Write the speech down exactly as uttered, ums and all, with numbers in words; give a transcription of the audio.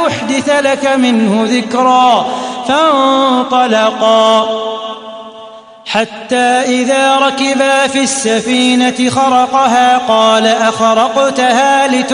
أحدث لك منه ذكرا فانطلقا حتى إذا ركبا في السفينة خرقها قال أخرقتها لتغرق